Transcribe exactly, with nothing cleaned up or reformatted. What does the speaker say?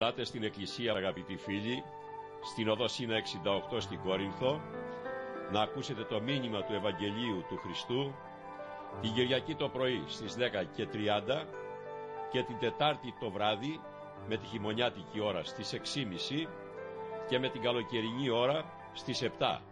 Πάτε στην εκκλησία, αγαπητοί φίλοι, στην οδό Σίνα εξήντα οκτώ στην Κόρινθο, να ακούσετε το μήνυμα του Ευαγγελίου του Χριστού την Κυριακή το πρωί στις δέκα και τριάντα και την Τετάρτη το βράδυ με τη χειμωνιάτικη ώρα στις έξι και μισή και με την καλοκαιρινή ώρα στις επτά.